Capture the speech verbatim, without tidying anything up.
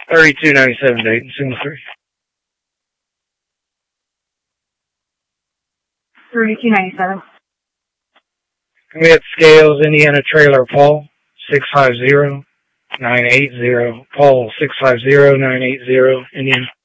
thirty-two ninety-seven Dayton, single three. thirty-two ninety-seven. We at Scales, Indiana Trailer, Paul, six five zero nine eight zero. Paul, six five zero nine eight zero, Indiana.